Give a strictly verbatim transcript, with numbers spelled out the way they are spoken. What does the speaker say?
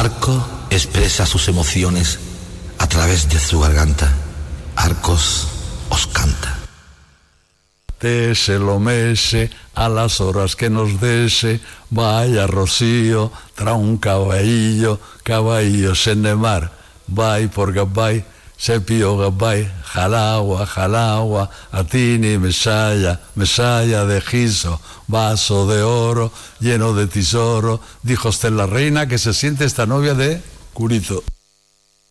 arco expresa sus emociones a través de su garganta. Arcos os canta. Tese lo mese a las horas que nos dese, vaya rocío, tra un caballillo, caballos en el mar, vai por gabay, sepio gabay, jalagua, jalagua, atini, mesaya, mesaya de giso, vaso de oro, lleno de tesoro, dijo usted la reina que se siente esta novia de Curito.